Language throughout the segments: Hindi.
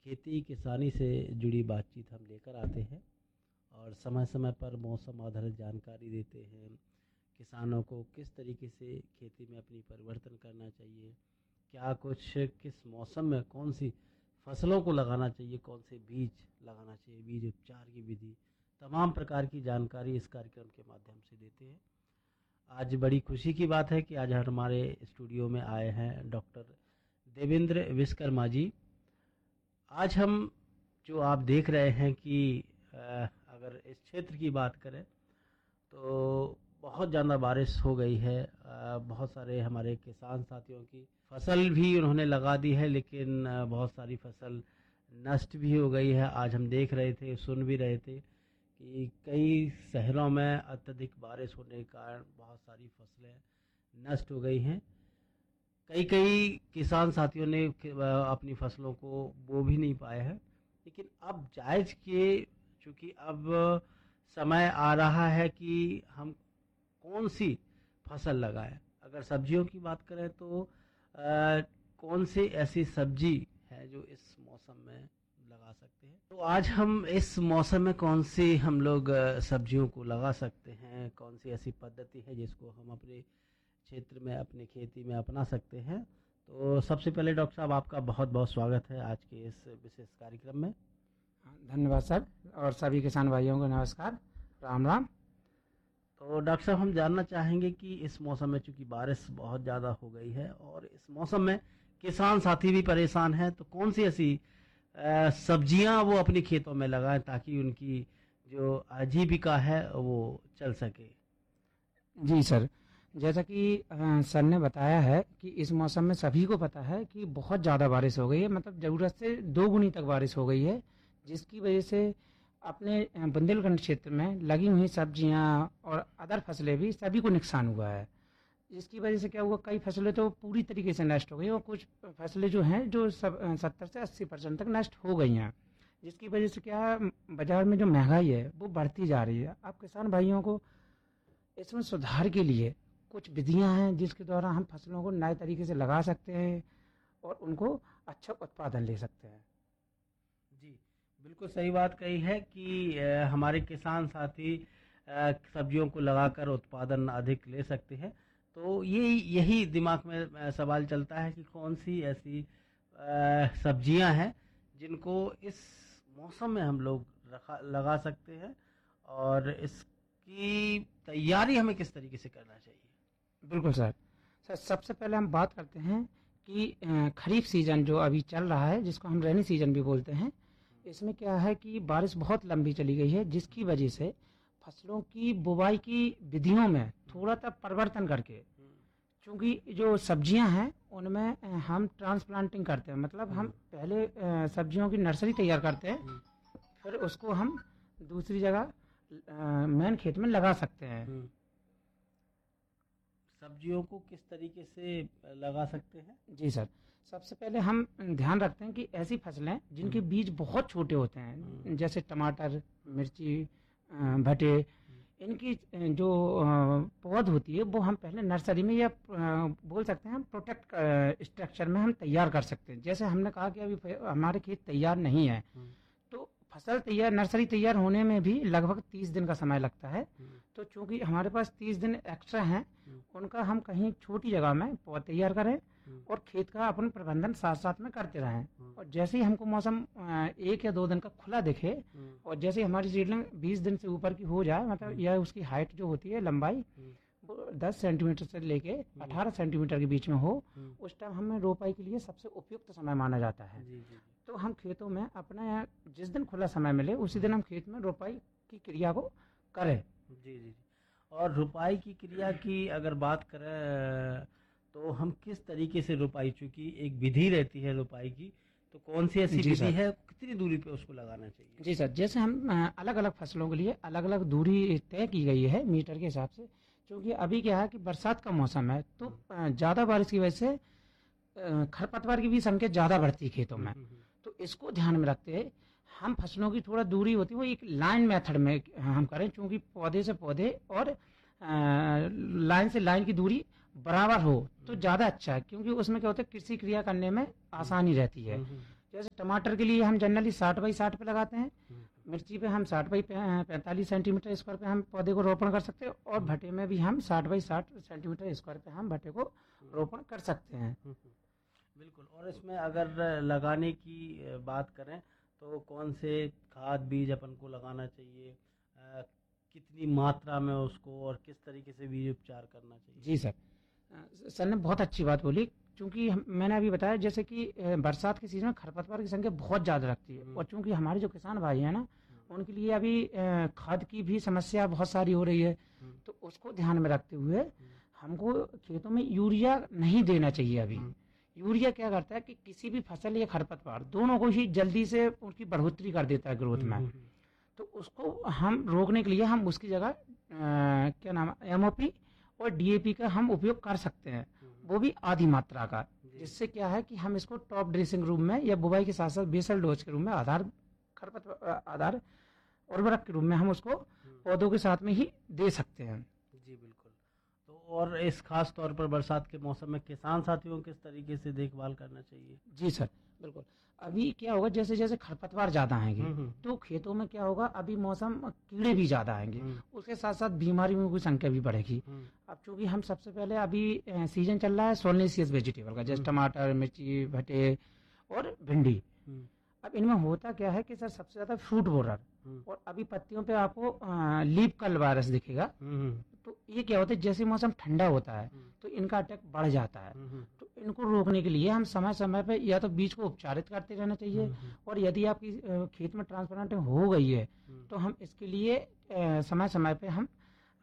खेती किसानी से जुड़ी बातचीत हम लेकर आते हैं और समय समय पर मौसम आधारित जानकारी देते हैं। किसानों को किस तरीके से खेती में अपनी परिवर्तन करना चाहिए, क्या कुछ किस मौसम में कौन सी फसलों को लगाना चाहिए, कौन से बीज लगाना चाहिए, बीज उपचार की विधि, तमाम प्रकार की जानकारी इस कार्यक्रम के माध्यम से देते हैं। आज बड़ी खुशी की बात है कि आज हमारे स्टूडियो में आए हैं डॉक्टर देवेंद्र विश्वकर्मा जी। आज हम जो आप देख रहे हैं कि अगर इस क्षेत्र की बात करें तो बहुत ज़्यादा बारिश हो गई है। बहुत सारे हमारे किसान साथियों की फसल भी उन्होंने लगा दी है, लेकिन बहुत सारी फसल नष्ट भी हो गई है। आज हम देख रहे थे, सुन भी रहे थे कि कई शहरों में अत्यधिक बारिश होने के कारण बहुत सारी फसलें नष्ट हो गई हैं। कई किसान साथियों ने अपनी फसलों को बो भी नहीं पाए हैं। लेकिन अब जायज़ के चूँकि अब समय आ रहा है कि हम कौन सी फसल लगाएं। अगर सब्जियों की बात करें तो कौन सी ऐसी सब्जी है जो इस मौसम में लगा सकते हैं। तो आज हम इस मौसम में कौन सी हम लोग सब्जियों को लगा सकते हैं, कौन सी ऐसी पद्धति है जिसको हम अपने क्षेत्र में अपनी खेती में अपना सकते हैं। तो सबसे पहले डॉक्टर साहब, आपका बहुत बहुत स्वागत है आज के इस विशेष कार्यक्रम में। धन्यवाद सर, और सभी किसान भाइयों को नमस्कार, राम राम। तो डॉक्टर साहब, हम जानना चाहेंगे कि इस मौसम में चूंकि बारिश बहुत ज़्यादा हो गई है और इस मौसम में किसान साथी भी परेशान हैं, तो कौन सी ऐसी सब्जियां वो अपने खेतों में लगाएं ताकि उनकी जो आजीविका है वो चल सके। जी सर, जैसा कि सर ने बताया है कि इस मौसम में सभी को पता है कि बहुत ज़्यादा बारिश हो गई है, मतलब ज़रूरत से 2 गुनी तक बारिश हो गई है, जिसकी वजह से अपने बुंदेलखंड क्षेत्र में लगी हुई सब्जियां और अदर फसलें भी सभी को नुकसान हुआ है। जिसकी वजह से क्या हुआ, कई फसलें तो पूरी तरीके से नष्ट हो गई और कुछ फसलें जो हैं जो 70 से 80% तक नष्ट हो गई हैं। जिसकी वजह से क्या, बाजार में जो महंगाई है वो बढ़ती जा रही है। अब किसान भाइयों को इसमें सुधार के लिए कुछ विधियां हैं जिसके द्वारा हम फसलों को नए तरीके से लगा सकते हैं और उनको अच्छा उत्पादन ले सकते हैं। जी, बिल्कुल सही बात कही है कि हमारे किसान साथी सब्जियों को लगाकर उत्पादन अधिक ले सकते हैं। तो यही दिमाग में सवाल चलता है कि कौन सी ऐसी सब्जियां हैं जिनको इस मौसम में हम लोग लगा सकते हैं और इसकी तैयारी हमें किस तरीके से करना चाहिए। बिल्कुल सर। सबसे पहले हम बात करते हैं कि खरीफ सीजन जो अभी चल रहा है, जिसको हम रेनी सीजन भी बोलते हैं, इसमें क्या है कि बारिश बहुत लंबी चली गई है, जिसकी वजह से फसलों की बुवाई की विधियों में थोड़ा सा परिवर्तन करके, क्योंकि जो सब्जियां हैं उनमें हम ट्रांसप्लांटिंग करते हैं, मतलब हम पहले सब्जियों की नर्सरी तैयार करते हैं, फिर उसको हम दूसरी जगह मेन खेत में लगा सकते हैं। सब्जियों को किस तरीके से लगा सकते हैं? जी सर, सबसे पहले हम ध्यान रखते हैं कि ऐसी फसलें जिनके बीज बहुत छोटे होते हैं, जैसे टमाटर, मिर्ची, भटे, इनकी जो पौध होती है वो हम पहले नर्सरी में या बोल सकते हैं हम प्रोटेक्ट स्ट्रक्चर में हम तैयार कर सकते हैं। जैसे हमने कहा कि अभी हमारे खेत तैयार नहीं है, तो फसल तैयार, नर्सरी तैयार होने में भी लगभग 30 दिन का समय लगता है। तो चूंकि हमारे पास 30 दिन एक्स्ट्रा हैं, उनका हम कहीं छोटी जगह में पौध तैयार करें और खेत का अपन प्रबंधन साथ साथ में करते रहें। और जैसे ही हमको मौसम 1 या 2 दिन का खुला दिखे और जैसे ही हमारी सीडलिंग 20 दिन से ऊपर की हो जाए, मतलब यह उसकी हाइट जो होती है, लंबाई, वो 10 सेंटीमीटर से लेके 18 सेंटीमीटर के बीच में हो, उस टाइम हमें रोपाई के लिए सबसे उपयुक्त समय माना जाता है। तो हम खेतों में अपना जिस दिन खुला समय मिले उसी दिन हम खेत में रोपाई की क्रिया को करें। जी। और रुपाई की क्रिया की अगर बात करें तो हम किस तरीके से रुपाई, चूंकि एक विधि रहती है रुपाई की, तो कौन सी ऐसी विधि है, कितनी दूरी पे उसको लगाना चाहिए? जी सर, जैसे हम अलग अलग फसलों के लिए अलग अलग दूरी तय की गई है मीटर के हिसाब से। क्योंकि अभी क्या है कि बरसात का मौसम है, तो ज़्यादा बारिश की वजह से खरपतवार की भी संख्या ज़्यादा बढ़ती है खेतों में। तो इसको ध्यान में रखते हुए हम फसलों की थोड़ा दूरी होती है वो एक लाइन मेथड में हम करें, क्योंकि पौधे से पौधे और लाइन से लाइन की दूरी बराबर हो तो ज़्यादा अच्छा है, क्योंकि उसमें क्या होता है, कृषि क्रिया करने में आसानी रहती है। जैसे टमाटर के लिए हम जनरली 60 बाई 60 पे लगाते हैं, मिर्ची पे हम 60 बाई 45 सेंटीमीटर स्क्वायर पे हम पौधे को रोपण कर सकते हैं, और भटे में भी हम 60 बाई 60 सेंटीमीटर स्क्वायर पे हम भटे को रोपण कर सकते हैं। बिल्कुल। और इसमें अगर लगाने की बात करें तो कौन से खाद बीज अपन को लगाना चाहिए, कितनी मात्रा में उसको, और किस तरीके से बीज उपचार करना चाहिए? जी सर, सर ने बहुत अच्छी बात बोली, क्योंकि मैंने अभी बताया जैसे कि बरसात के सीजन में खरपतवार की संख्या बहुत ज़्यादा लगती है, और चूंकि हमारे जो किसान भाई हैं ना, उनके लिए अभी खाद की भी समस्या बहुत सारी हो रही है, तो उसको ध्यान में रखते हुए हमको खेतों में यूरिया नहीं देना चाहिए अभी। यूरिया क्या करता है कि किसी भी फसल या खरपतवार दोनों को ही जल्दी से उनकी बढ़ोतरी कर देता है ग्रोथ में, तो उसको हम रोकने के लिए हम उसकी जगह क्या नाम एमओपी और डीएपी का हम उपयोग कर सकते हैं, वो भी आधी मात्रा का, जिससे क्या है कि हम इसको टॉप ड्रेसिंग रूप में या बुवाई के साथ साथ बेसल डोज के रूप में आधार उर्वरक के रूप में हम उसको पौधों के साथ में ही दे सकते हैं। जी बिल्कुल। तो और इस खास तौर पर बरसात के मौसम में किसान साथियों को किस तरीके से देखभाल करना चाहिए? जी सर, बिल्कुल। अभी क्या होगा, जैसे जैसे खरपतवार ज्यादा आएंगे तो खेतों में क्या होगा, अभी मौसम कीड़े भी ज्यादा आएंगे, उसके साथ साथ बीमारियों की संख्या भी बढ़ेगी। अब चूंकि हम सबसे पहले अभी सीजन चल रहा है सोलनेसियस वेजिटेबल का, जैसे टमाटर, मिर्ची, भटे और भिंडी। अब इनमें होता क्या है कि सर सबसे ज्यादा फ्रूट बोरर, और अभी पत्तियों पे आपको लीफ कल वायरस दिखेगा। तो ये क्या होता है, जैसे मौसम ठंडा होता है तो इनका अटैक बढ़ जाता है, तो इनको रोकने के लिए हम समय समय पे या तो बीज को उपचारित करते रहना चाहिए, और यदि आपकी खेत में ट्रांसप्लांटिंग हो गई है तो हम इसके लिए समय समय पे हम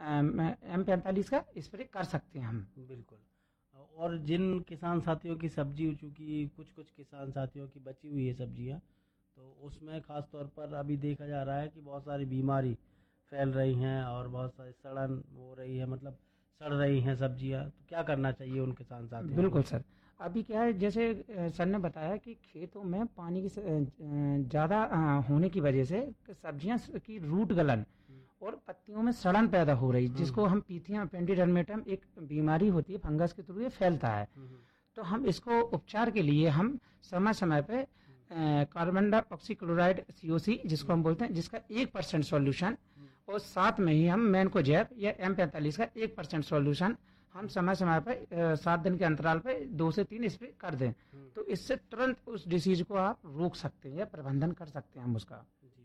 M45 का स्प्रे कर सकते हैं हम। बिल्कुल। और जिन किसान साथियों की सब्जी, चूँकि कुछ किसान साथियों की बची हुई है सब्जियां, तो उसमें खास तौर पर अभी देखा जा रहा है कि बहुत सारी बीमारी फैल रही हैं और बहुत सारी सड़न हो रही है, मतलब सड़ रही हैं सब्जियां, तो क्या करना चाहिए उन किसान साथियों को? बिल्कुल सर, अभी क्या है, जैसे सर ने बताया कि खेतों में पानी की ज़्यादा होने की वजह से सब्जियां की रूट गलन और पत्तियों में सड़न पैदा हो रही, जिसको हम पीथिया पेंडिडर्मेटम एक बीमारी होती है, फंगस के थ्रू ये फैलता है। तो हम इसको उपचार के लिए हम समय समय पे कार्बन डाइऑक्सीक्लोराइड COC जिसको हम बोलते हैं, जिसका 1% सॉल्यूशन, और साथ में ही हम मैनकोजेब या M45 का 1% सॉल्यूशन हम समय समय पर 7 दिन के अंतराल पे 2 से 3 स्प्रे कर दें, तो इससे तुरंत उस डिसीज को आप रोक सकते हैं या प्रबंधन कर सकते हैं हम उसका।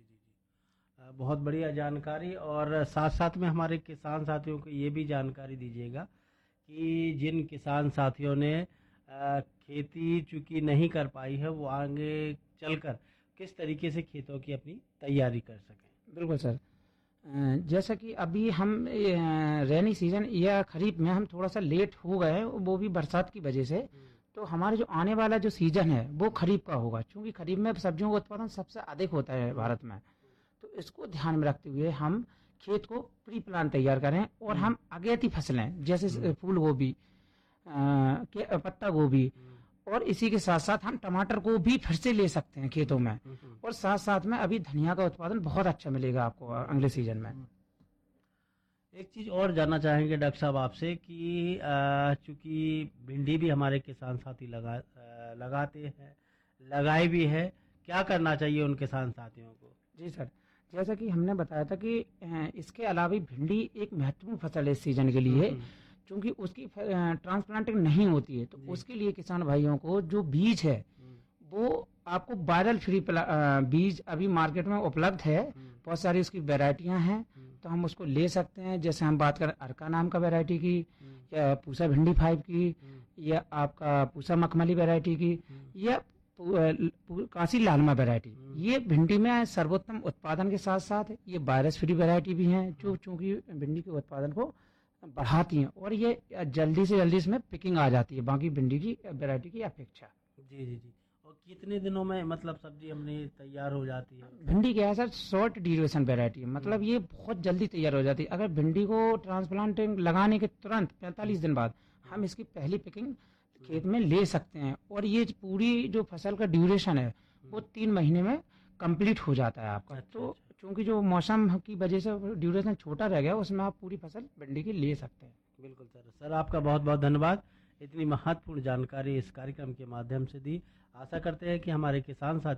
बहुत बढ़िया जानकारी। और साथ साथ में हमारे किसान साथियों को ये भी जानकारी दीजिएगा कि जिन किसान साथियों ने खेती चूँकि नहीं कर पाई है, वो आगे चलकर किस तरीके से खेतों की अपनी तैयारी कर सकें। बिल्कुल सर, जैसा कि अभी हम रैनी सीजन या खरीफ में हम थोड़ा सा लेट हो गए हैं, वो भी बरसात की वजह से, तो हमारे जो आने वाला जो सीजन है वो खरीफ का होगा, क्योंकि खरीफ में सब्जियों का उत्पादन सबसे अधिक होता है भारत में। तो इसको ध्यान में रखते हुए हम खेत को प्री प्लान तैयार करें, और हम अगेती फसलें जैसे फूल गोभी, पत्ता गोभी, और इसी के साथ साथ हम टमाटर को भी फिर से ले सकते हैं खेतों में, और साथ साथ में अभी धनिया का उत्पादन बहुत अच्छा मिलेगा आपको अगले सीजन में। एक चीज़ और जानना चाहेंगे डॉक्टर साहब आपसे कि चूँकि भिंडी भी हमारे किसान साथी लगाते हैं, लगाए भी है, क्या करना चाहिए उन किसान साथियों को? जी सर, जैसा कि हमने बताया था कि इसके अलावा भिंडी एक महत्वपूर्ण फसल है इस सीजन के लिए, क्योंकि उसकी ट्रांसप्लांटिंग नहीं होती है, तो उसके लिए किसान भाइयों को जो बीज है वो आपको वायरल फ्री बीज अभी मार्केट में उपलब्ध है, बहुत सारी उसकी वैरायटियां हैं, तो हम उसको ले सकते हैं। जैसे हम बात करें अर्का नाम का वैरायटी की, या पूसा भिंडी 5 की, या आपका पूसा मखमली वैरायटी की, या काशी लालमा वैरायटी, ये भिंडी में सर्वोत्तम उत्पादन के साथ साथ ये वायरस फ्री वैरायटी भी हैं, जो चूंकि भिंडी के उत्पादन को बढ़ाती हैं, और ये जल्दी से जल्दी इसमें पिकिंग आ जाती है बाकी भिंडी की वैरायटी की अपेक्षा। जी जी जी। और कितने दिनों में मतलब सब्जी हमने तैयार हो जाती है? भिंडी क्या है सर, शॉर्ट ड्यूरेशन वैरायटी है, मतलब ये बहुत जल्दी तैयार हो जाती है। अगर भिंडी को ट्रांसप्लांटिंग लगाने के तुरंत 45 दिन बाद हम इसकी पहली पिकिंग खेत में ले सकते हैं, और ये पूरी जो फसल का ड्यूरेशन है वो 3 महीने में कंप्लीट हो जाता है आपका। तो क्योंकि जो मौसम की वजह से ड्यूरेशन छोटा रह गया, उसमें आप पूरी फसल भिंडी की ले सकते हैं। बिल्कुल सर, आपका बहुत बहुत धन्यवाद इतनी महत्वपूर्ण जानकारी इस कार्यक्रम के माध्यम से दी। आशा करते हैं कि हमारे किसान साथी